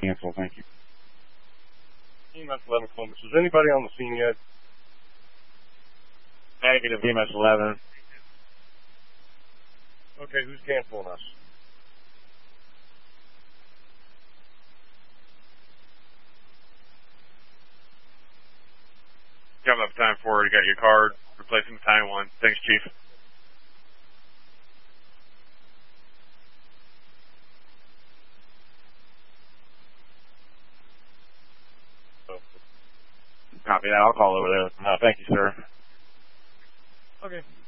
cancel. Thank you. EMS 11 Columbus. Is anybody on the scene yet? Negative, EMS 11. Okay, who's canceling us? You have enough time for it. You got your card. Replacing the time one. Thanks, Chief. Copy that. I'll call over there. Thank you, sir. Okay.